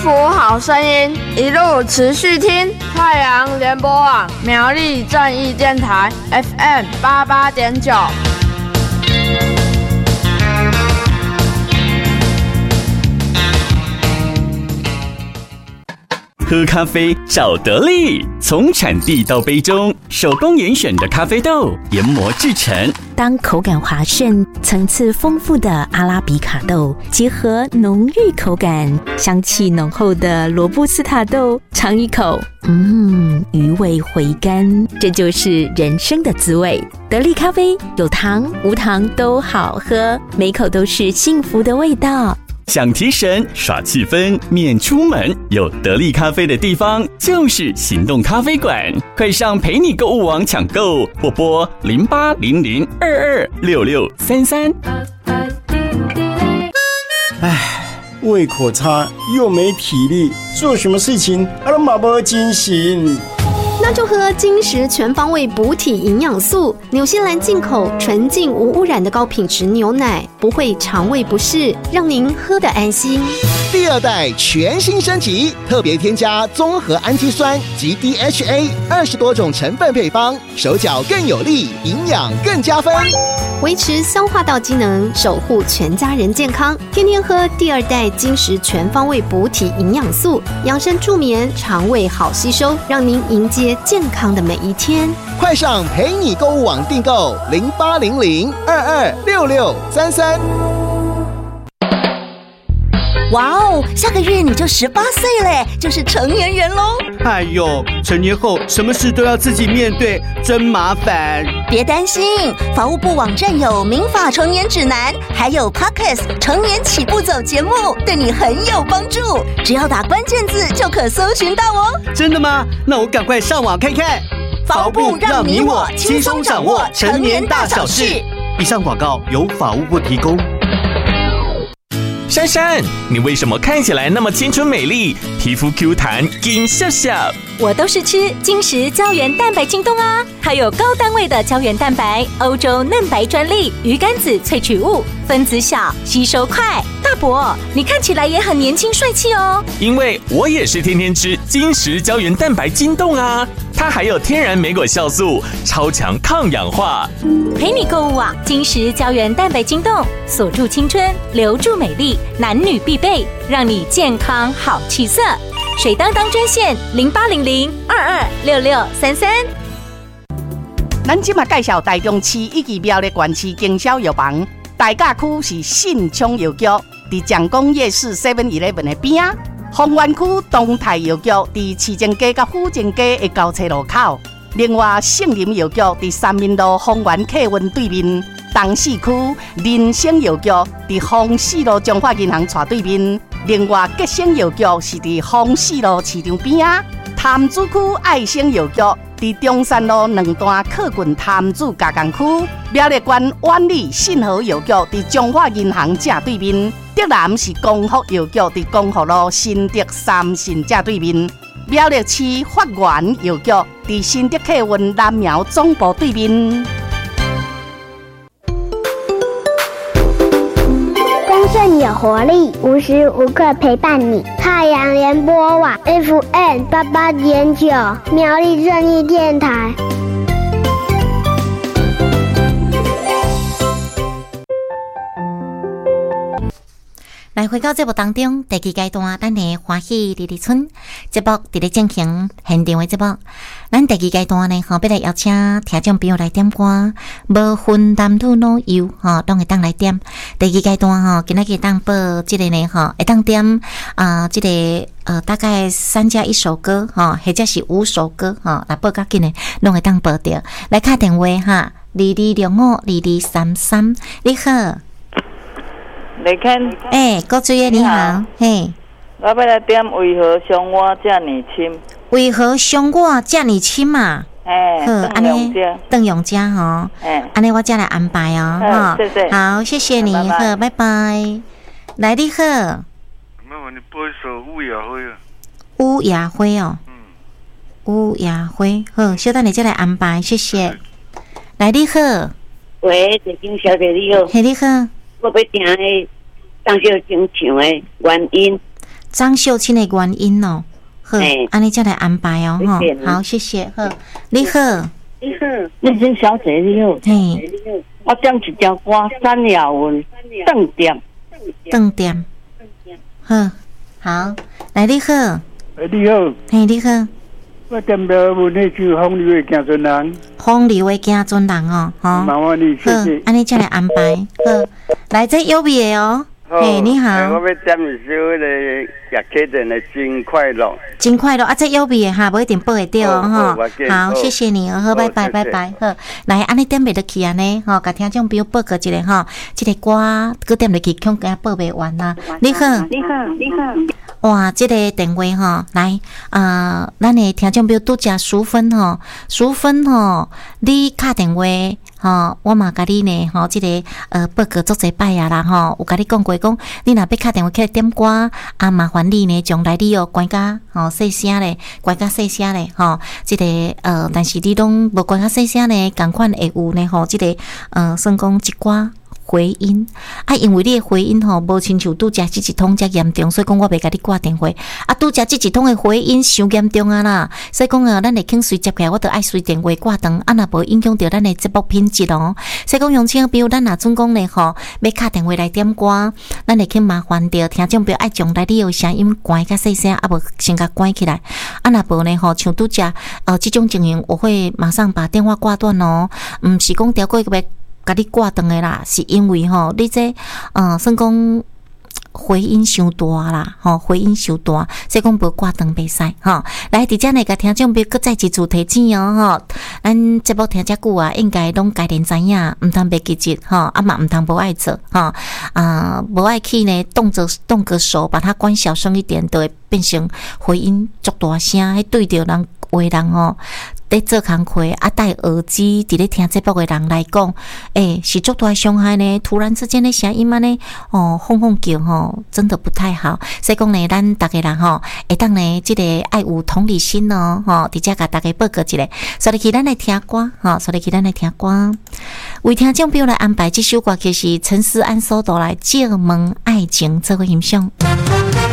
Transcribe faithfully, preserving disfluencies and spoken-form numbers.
福好声音，一路持续听太阳联播网苗栗正义电台 F M 八八点九。 喝咖啡找得力，从产地到杯中，手工严选的咖啡豆研磨制成。 当口感滑顺、层次丰富的阿拉比卡豆结合浓郁口感、香气浓厚的罗布斯塔豆，尝一口，嗯，余味回甘，这就是人生的滋味。得力咖啡有糖无糖都好喝，每口都是幸福的味道。 想提神耍气氛免出门，有得力咖啡的地方就是行动咖啡馆，快上陪你购物网抢购，或拨零八零零二二六六三三。 唉，胃口差又没体力，做什么事情啊都没没精神。 那就喝金石全方位补体营养素，纽西兰进口纯净无污染的高品质牛奶，不会肠胃不适，让您喝得安心。 第二代全新升级，特别添加综合氨基酸及 D H A 二十多种成分配方，手脚更有力，营养更加分， 维持消化道机能，守护全家人健康。天天喝第二代金石全方位补体营养素，养生助眠，肠胃好吸收，让您迎接健康的每一天。 快上陪你购物网订购零八零零二二六六三三。 哇哦，下个月你就十八岁嘞，就是成年人喽！ 哎呦，成年后什么事都要自己面对，真麻烦。 别担心，法务部网站有民法成年指南，还有 Podcast 成年起步走节目，对你很有帮助。只要打关键字就可搜寻到哦。 真的吗？那我赶快上网看看。 法务部让你我轻松掌握成年大小事。 以上广告由法务部提供。 珊珊，你为什么看起来那么青春美丽，皮肤 Q 弹紧笑笑？ 我都是吃金石胶原蛋白晶冻啊，它有高单位的胶原蛋白，欧洲嫩白专利，鱼肝子萃取物，分子小，吸收快。大伯，你看起来也很年轻帅气哦。 因为我也是天天吃金石胶原蛋白晶冻啊，它还有天然莓果酵素，超强抗氧化。 陪你购物啊，金石胶原蛋白晶冻，锁住青春，留住美丽，男女必备，让你健康好气色。水当当专线零八零零二二六六三三。 咱今嘛介绍台中市以及苗栗县市经销药房，大甲区是信昌药局，伫蒋公夜市 seven eleven 的边啊。丰原区东泰药局伫市政街甲府政街的交叉路口。另外，圣林药局伫三民路丰原客运对面。东市区林生药局伫丰市路中华银行斜对面。另外，吉生药局是伫丰市路市场边啊。潭子区爱生药局伫中山路两段靠近潭子加工区。苗栗县万里信和药局伫中华银行正对面。德南是光福药局伫光福路新德三信正对面。苗栗市法源药局伫新德客运南苗总部对面。 丰盛有活力，无时无刻陪伴你。太阳联播网 F M 八八点九，苗栗正义电台。 来回到节目当中，第二阶段，咱的欢喜丽丽村节目伫咧进行现场的节目。咱第二阶段呢，吼，要来邀请听众朋友来点歌，无分男女老幼，吼，拢会当来点。第二阶段吼，今仔日当播即个呢，吼，会当点啊、呃，即、這个呃，大概三加一首歌，吼，或者是五首歌，吼，来播较紧的，拢会当播着。来打电话哈，二二六五二二三三，你好。 你看， 哎、欸，郭主任你好，嘿， 我要来点为何伤我这么深？ 为何伤我这么深嘛？ 哎， 好，安尼邓永嘉哈， 哎， 安尼我再来安排哦， 哈，谢谢， 好，谢谢你，好，拜拜。来，你好， 那我你播一首乌雅辉啊。 乌雅辉哦，嗯，乌雅辉，好，稍等你再来安排，谢谢。来，你好， 喂，陈金小姐你好， 嘿，你好， 我要听的。当小情唱的原因， 张秀清的原因哦。好，安尼再来安排哦，哈。好，谢谢。好，你好， 你好，你真小姐你好。 嘿， 我点一条歌，三亚文，顿点， 顿点。好，好，来你好。 哎，你好。 嘿，你好。 我点条文那句风流的行船人。 风流的行船人哦，哈。 麻烦你，谢谢。 好，安尼再来安排。好，来这优美的哦。嘿，你好。 我要点一首那个叶启田的《真快乐》。 真快乐啊！这优美的哈，不一定报得到哦。好，谢谢你，好，拜拜，拜拜。好，来，安尼点袂落去安尼，吼，甲听众朋友报告一下吼，这个歌佮点落去，恐惊报袂完啊。你好， 你好，你好。 哇，这个电话吼，来啊、呃，咱的听众朋友拄则淑芬吼，淑芬吼，你打电话吼，我嘛甲你呢吼，这个呃报告足侪摆啊啦吼，有甲你讲过讲，你若要打电话起来点歌啊，麻烦你呢将来你哦关甲吼细声咧，关甲细声咧吼，这个呃，但是你拢无关甲细声咧，共款会有呢吼，这个呃，算讲一寡。回音啊，因为你的回音吼无亲像拄则即一通遮严重，所以讲我袂甲你挂电话。啊，拄则即一通的回音伤严重啊啦，所以讲啊，咱会肯随接起来，我着爱随电话挂断，啊，若无影响到咱的节目品质哦。所以讲，用请比如咱若准讲咧吼，要敲电话来点歌，咱会去麻烦着听众朋友爱将来你的声音关较细声，啊无先甲关起来。啊，若无呢吼，像拄则呃即种情形，我会马上把电话挂断哦。毋是讲调过个要。甲你挂断的啦，是因为吼，你这呃，算讲回音伤大啦，吼，回音伤大，所以讲无挂断袂使吼。来，伫遮呢，甲听众朋友搁再一次提醒哦，吼，咱节目听遮久啊，应该拢家己知影，毋通袂记住吼，啊嘛毋通无爱做吼，啊无爱去呢，动作动个手，把它关小声一点，都会变成回音足大声，迄对着人话人吼。在做工课啊，戴耳机伫咧听节目的人来讲，诶、欸，是足大伤害呢。突然之间的声音安尼，哦，轰轰叫吼，真的不太好。所以讲呢，咱大家人吼，会当呢，即、这个爱有同理心哦，吼，伫遮甲大家报告一下。所以去咱来听歌，吼，所以去咱来听歌。为听众朋友来安排这首歌，就是陈思安所带来《借问爱情》这个欣赏。